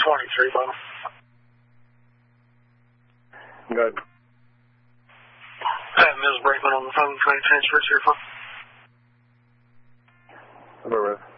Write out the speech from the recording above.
23, Bob. Good. I have Ms. Brakeman on the phone trying to transfer to your phone. Over with.